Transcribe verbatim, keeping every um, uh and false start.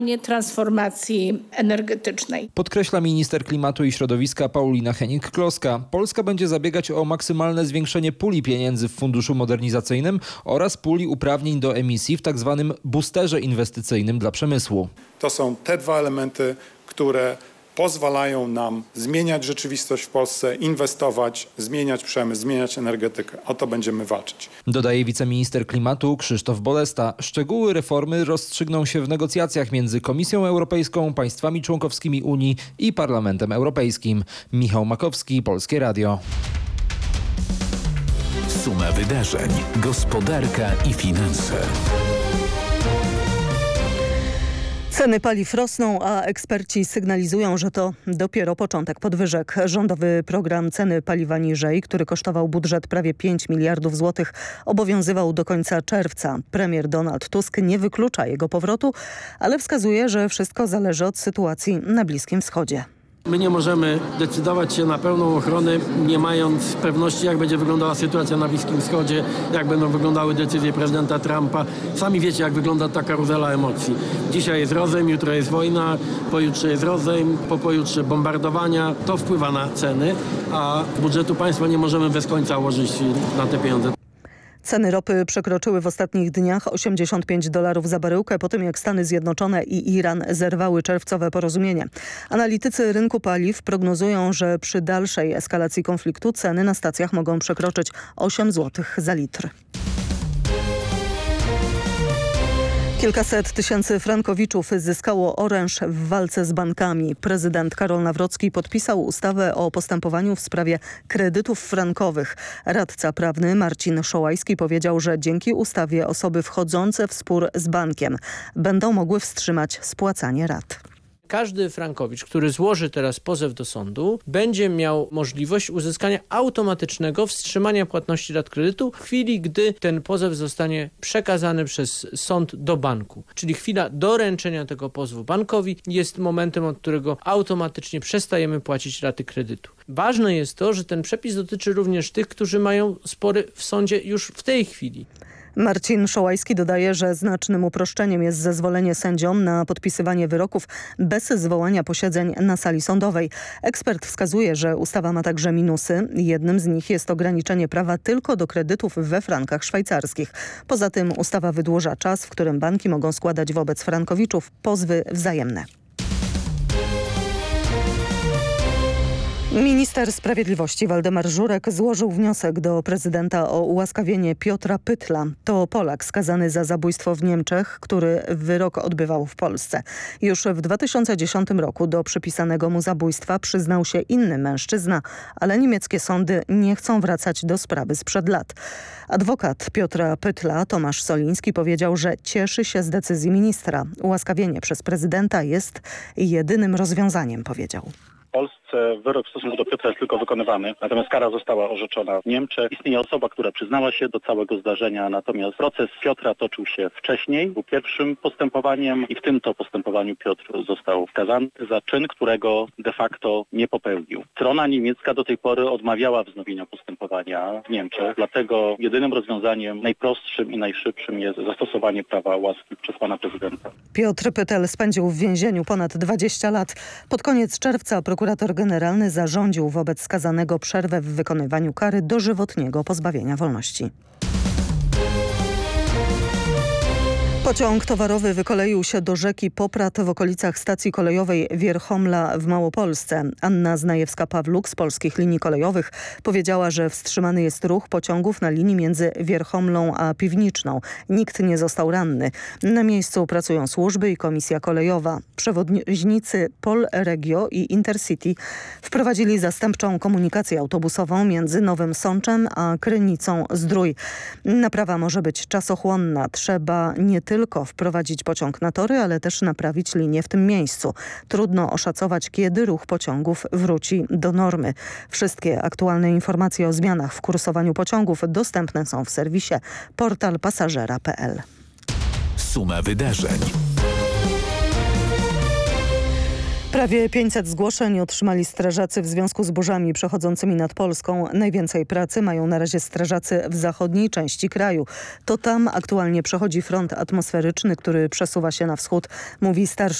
nie transformacji energetycznej. Podkreśla minister klimatu i środowiska Paulina Hennig-Kloska. Polska będzie zabiegać o maksymalne zwiększenie puli pieniędzy w funduszu modernizacyjnym oraz puli uprawnień do emisji w tzw. boosterze inwestycyjnym dla przemysłu. To są te dwa elementy, które pozwalają nam zmieniać rzeczywistość w Polsce, inwestować, zmieniać przemysł, zmieniać energetykę. O to będziemy walczyć. Dodaje wiceminister klimatu Krzysztof Bolesta. Szczegóły reformy rozstrzygną się w negocjacjach między Komisją Europejską, państwami członkowskimi Unii i Parlamentem Europejskim. Michał Makowski, Polskie Radio. Suma wydarzeń, gospodarka i finanse. Ceny paliw rosną, a eksperci sygnalizują, że to dopiero początek podwyżek. Rządowy program Ceny paliwa niżej, który kosztował budżet prawie pięć miliardów złotych, obowiązywał do końca czerwca. Premier Donald Tusk nie wyklucza jego powrotu, ale wskazuje, że wszystko zależy od sytuacji na Bliskim Wschodzie. My nie możemy decydować się na pełną ochronę, nie mając pewności, jak będzie wyglądała sytuacja na Bliskim Wschodzie, jak będą wyglądały decyzje prezydenta Trumpa. Sami wiecie, jak wygląda ta karuzela emocji. Dzisiaj jest rozejm, jutro jest wojna, pojutrze jest rozejm, po pojutrze bombardowania. To wpływa na ceny, a z budżetu państwa nie możemy bez końca łożyć na te pieniądze. Ceny ropy przekroczyły w ostatnich dniach osiemdziesiąt pięć dolarów za baryłkę po tym, jak Stany Zjednoczone i Iran zerwały czerwcowe porozumienie. Analitycy rynku paliw prognozują, że przy dalszej eskalacji konfliktu ceny na stacjach mogą przekroczyć osiem złotych za litr. Kilkaset tysięcy frankowiczów zyskało oręż w walce z bankami. Prezydent Karol Nawrocki podpisał ustawę o postępowaniu w sprawie kredytów frankowych. Radca prawny Marcin Szołajski powiedział, że dzięki ustawie osoby wchodzące w spór z bankiem będą mogły wstrzymać spłacanie rat. Każdy frankowicz, który złoży teraz pozew do sądu, będzie miał możliwość uzyskania automatycznego wstrzymania płatności rat kredytu w chwili, gdy ten pozew zostanie przekazany przez sąd do banku. Czyli chwila doręczenia tego pozwu bankowi jest momentem, od którego automatycznie przestajemy płacić raty kredytu. Ważne jest to, że ten przepis dotyczy również tych, którzy mają spory w sądzie już w tej chwili. Marcin Szołajski dodaje, że znacznym uproszczeniem jest zezwolenie sędziom na podpisywanie wyroków bez zwołania posiedzeń na sali sądowej. Ekspert wskazuje, że ustawa ma także minusy. Jednym z nich jest ograniczenie prawa tylko do kredytów we frankach szwajcarskich. Poza tym ustawa wydłuża czas, w którym banki mogą składać wobec frankowiczów pozwy wzajemne. Minister Sprawiedliwości Waldemar Żurek złożył wniosek do prezydenta o ułaskawienie Piotra Pytla. To Polak skazany za zabójstwo w Niemczech, który wyrok odbywał w Polsce. Już w dwa tysiące dziesiątym roku do przypisanego mu zabójstwa przyznał się inny mężczyzna, ale niemieckie sądy nie chcą wracać do sprawy sprzed lat. Adwokat Piotra Pytla, Tomasz Soliński, powiedział, że cieszy się z decyzji ministra. Ułaskawienie przez prezydenta jest jedynym rozwiązaniem, powiedział. W Polsce wyrok w stosunku do Piotra jest tylko wykonywany, natomiast kara została orzeczona w Niemczech. Istnieje osoba, która przyznała się do całego zdarzenia, natomiast proces Piotra toczył się wcześniej, był pierwszym postępowaniem i w tym to postępowaniu Piotr został skazany za czyn, którego de facto nie popełnił. Strona niemiecka do tej pory odmawiała wznowienia postępowania w Niemczech, dlatego jedynym rozwiązaniem, najprostszym i najszybszym jest zastosowanie prawa łaski przez pana prezydenta. Piotr Pytel spędził w więzieniu ponad dwadzieścia lat. Pod koniec czerwca prokurator generalny zarządził wobec skazanego przerwę w wykonywaniu kary dożywotniego pozbawienia wolności. Pociąg towarowy wykoleił się do rzeki Poprad w okolicach stacji kolejowej Wierchomla w Małopolsce. Anna Znajewska-Pawluk z Polskich Linii Kolejowych powiedziała, że wstrzymany jest ruch pociągów na linii między Wierchomlą a Piwniczną. Nikt nie został ranny. Na miejscu pracują służby i komisja kolejowa. Przewoźnicy Polregio i Intercity wprowadzili zastępczą komunikację autobusową między Nowym Sączem a Krynicą-Zdrój. Naprawa może być czasochłonna. Trzeba nie tylko wprowadzić pociąg na tory, ale też naprawić linię w tym miejscu. Trudno oszacować, kiedy ruch pociągów wróci do normy. Wszystkie aktualne informacje o zmianach w kursowaniu pociągów dostępne są w serwisie portal pasażera kropka p l. Suma wydarzeń. Prawie pięćset zgłoszeń otrzymali strażacy w związku z burzami przechodzącymi nad Polską. Najwięcej pracy mają na razie strażacy w zachodniej części kraju. To tam aktualnie przechodzi front atmosferyczny, który przesuwa się na wschód, mówi starszy